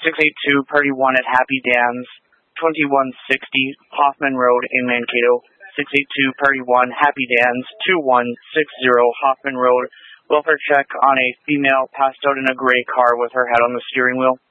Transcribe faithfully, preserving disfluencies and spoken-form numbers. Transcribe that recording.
six eight two, Party one at Happy Dams, twenty-one sixty Hoffman Road in Mankato. six eight two, Party one, Happy Dams, two one six zero Hoffman Road. Welfare check on a female passed out in a gray car with her head on the steering wheel.